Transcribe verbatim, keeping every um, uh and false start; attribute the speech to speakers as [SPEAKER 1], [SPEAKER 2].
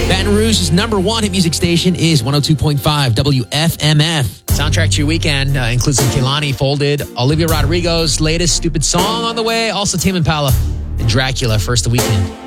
[SPEAKER 1] Baton Rouge's number one hit music station is one oh two point five W F M F. Soundtrack to your weekend uh, includes some Kehlani, Folded, Olivia Rodrigo's latest Stupid Song on the way, also Tame Impala and Dracula, First the Weekend.